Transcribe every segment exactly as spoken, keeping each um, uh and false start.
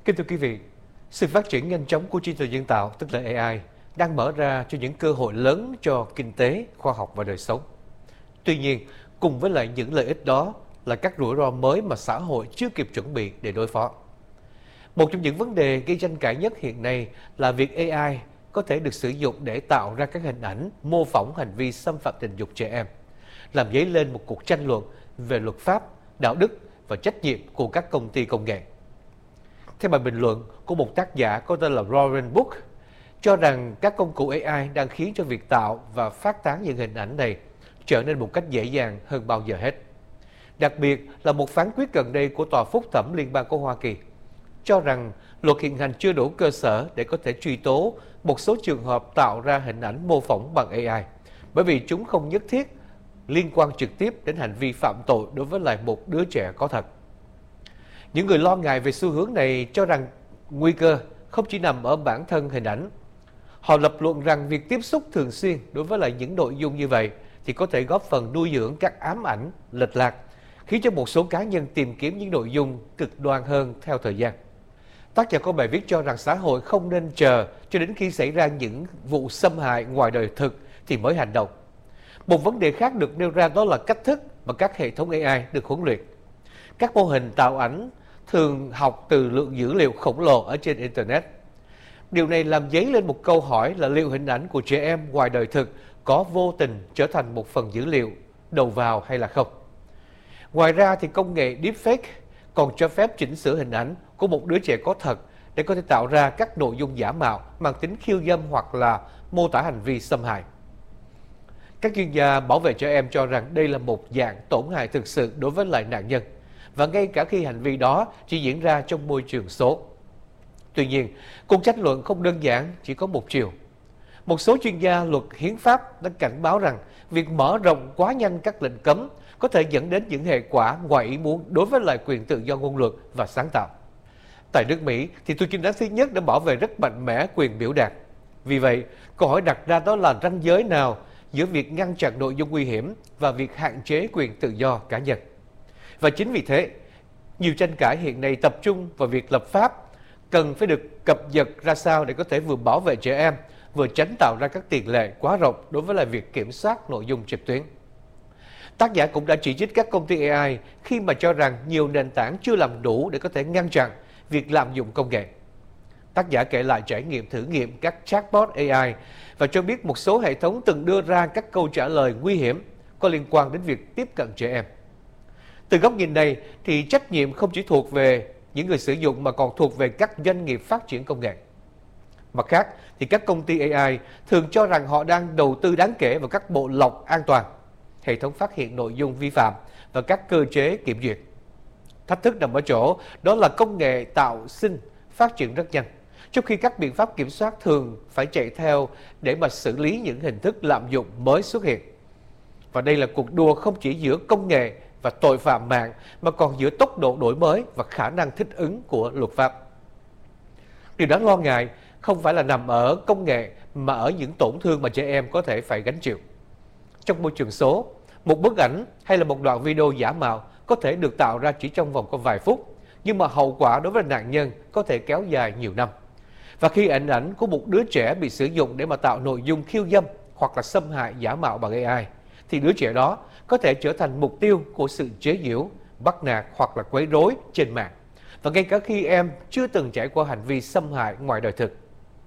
Kính thưa quý vị, sự phát triển nhanh chóng của trí tuệ nhân tạo, tức là A I, đang mở ra cho những cơ hội lớn cho kinh tế, khoa học và đời sống. Tuy nhiên, cùng với lại những lợi ích đó là các rủi ro mới mà xã hội chưa kịp chuẩn bị để đối phó. Một trong những vấn đề gây tranh cãi nhất hiện nay là việc A I có thể được sử dụng để tạo ra các hình ảnh mô phỏng hành vi xâm phạm tình dục trẻ em, làm dấy lên một cuộc tranh luận về luật pháp, đạo đức và trách nhiệm của các công ty công nghệ. Theo bài bình luận của một tác giả có tên là Lauren Book, cho rằng các công cụ A I đang khiến cho việc tạo và phát tán những hình ảnh này trở nên một cách dễ dàng hơn bao giờ hết. Đặc biệt là một phán quyết gần đây của Tòa Phúc thẩm Liên bang của Hoa Kỳ cho rằng luật hiện hành chưa đủ cơ sở để có thể truy tố một số trường hợp tạo ra hình ảnh mô phỏng bằng A I, bởi vì chúng không nhất thiết liên quan trực tiếp đến hành vi phạm tội đối với lại một đứa trẻ có thật. Những người lo ngại về xu hướng này cho rằng nguy cơ không chỉ nằm ở bản thân hình ảnh. Họ lập luận rằng việc tiếp xúc thường xuyên đối với lại những nội dung như vậy thì có thể góp phần nuôi dưỡng các ám ảnh, lệch lạc, khiến cho một số cá nhân tìm kiếm những nội dung cực đoan hơn theo thời gian. Tác giả có bài viết cho rằng xã hội không nên chờ cho đến khi xảy ra những vụ xâm hại ngoài đời thực thì mới hành động. Một vấn đề khác được nêu ra đó là cách thức mà các hệ thống A I được huấn luyện. Các mô hình tạo ảnh thường học từ lượng dữ liệu khổng lồ ở trên Internet. Điều này làm dấy lên một câu hỏi là liệu hình ảnh của trẻ em ngoài đời thực có vô tình trở thành một phần dữ liệu đầu vào hay là không. Ngoài ra thì công nghệ Deepfake còn cho phép chỉnh sửa hình ảnh của một đứa trẻ có thật để có thể tạo ra các nội dung giả mạo mang tính khiêu dâm hoặc là mô tả hành vi xâm hại. Các chuyên gia bảo vệ trẻ em cho rằng đây là một dạng tổn hại thực sự đối với lại nạn nhân, và ngay cả khi hành vi đó chỉ diễn ra trong môi trường số. Tuy nhiên, cuộc tranh luận không đơn giản chỉ có một chiều. Một số chuyên gia luật hiến pháp đã cảnh báo rằng việc mở rộng quá nhanh các lệnh cấm có thể dẫn đến những hệ quả ngoài ý muốn đối với lại quyền tự do ngôn luận và sáng tạo. Tại nước Mỹ thì tù chính án thứ nhất đã bảo vệ rất mạnh mẽ quyền biểu đạt. Vì vậy, câu hỏi đặt ra đó là ranh giới nào giữa việc ngăn chặn nội dung nguy hiểm và việc hạn chế quyền tự do cá nhân. Và chính vì thế, nhiều tranh cãi hiện nay tập trung vào việc lập pháp cần phải được cập nhật ra sao để có thể vừa bảo vệ trẻ em, vừa tránh tạo ra các tiền lệ quá rộng đối với lại việc kiểm soát nội dung trực tuyến. Tác giả cũng đã chỉ trích các công ty A I khi mà cho rằng nhiều nền tảng chưa làm đủ để có thể ngăn chặn việc lạm dụng công nghệ. Tác giả kể lại trải nghiệm thử nghiệm các chatbot A I và cho biết một số hệ thống từng đưa ra các câu trả lời nguy hiểm có liên quan đến việc tiếp cận trẻ em. Từ góc nhìn này thì trách nhiệm không chỉ thuộc về những người sử dụng mà còn thuộc về các doanh nghiệp phát triển công nghệ. Mặt khác thì các công ty A I thường cho rằng họ đang đầu tư đáng kể vào các bộ lọc an toàn, hệ thống phát hiện nội dung vi phạm và các cơ chế kiểm duyệt. Thách thức nằm ở chỗ đó là công nghệ tạo sinh phát triển rất nhanh, trong khi các biện pháp kiểm soát thường phải chạy theo để mà xử lý những hình thức lạm dụng mới xuất hiện. Và đây là cuộc đua không chỉ giữa công nghệ và tội phạm mạng mà còn giữa tốc độ đổi mới và khả năng thích ứng của luật pháp. Điều đáng lo ngại không phải là nằm ở công nghệ mà ở những tổn thương mà trẻ em có thể phải gánh chịu. Trong môi trường số, một bức ảnh hay là một đoạn video giả mạo có thể được tạo ra chỉ trong vòng có vài phút, nhưng mà hậu quả đối với nạn nhân có thể kéo dài nhiều năm. Và khi hình ảnh của một đứa trẻ bị sử dụng để mà tạo nội dung khiêu dâm hoặc là xâm hại giả mạo bằng A I, thì đứa trẻ đó có thể trở thành mục tiêu của sự chế giễu, bắt nạt hoặc là quấy rối trên mạng, và ngay cả khi em chưa từng trải qua hành vi xâm hại ngoài đời thực.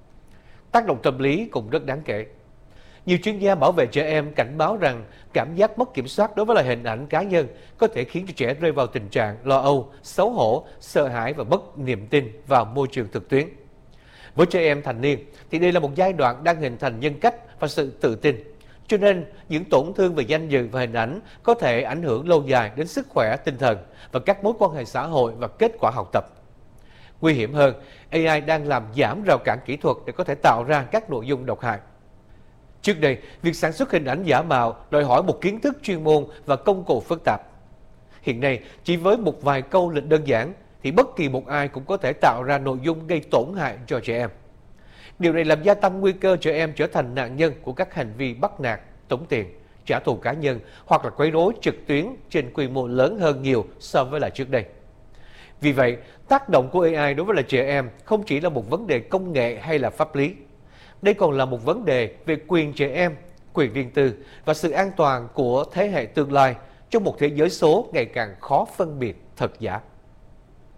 Tác động tâm lý cũng rất đáng kể. Nhiều chuyên gia bảo vệ trẻ em cảnh báo rằng cảm giác mất kiểm soát đối với lại hình ảnh cá nhân có thể khiến cho trẻ rơi vào tình trạng lo âu, xấu hổ, sợ hãi và mất niềm tin vào môi trường thực tuyến. Với trẻ em thành niên thì đây là một giai đoạn đang hình thành nhân cách và sự tự tin. Cho nên, những tổn thương về danh dự và hình ảnh có thể ảnh hưởng lâu dài đến sức khỏe tinh thần và các mối quan hệ xã hội và kết quả học tập. Nguy hiểm hơn, A I đang làm giảm rào cản kỹ thuật để có thể tạo ra các nội dung độc hại. Trước đây, việc sản xuất hình ảnh giả mạo đòi hỏi một kiến thức chuyên môn và công cụ phức tạp. Hiện nay, chỉ với một vài câu lệnh đơn giản thì bất kỳ một ai cũng có thể tạo ra nội dung gây tổn hại cho trẻ em. Điều này làm gia tăng nguy cơ trẻ em trở thành nạn nhân của các hành vi bắt nạt, tống tiền, trả thù cá nhân hoặc là quấy rối trực tuyến trên quy mô lớn hơn nhiều so với lại trước đây. Vì vậy, tác động của a i đối với lại trẻ em không chỉ là một vấn đề công nghệ hay là pháp lý. Đây còn là một vấn đề về quyền trẻ em, quyền riêng tư và sự an toàn của thế hệ tương lai trong một thế giới số ngày càng khó phân biệt thật giả.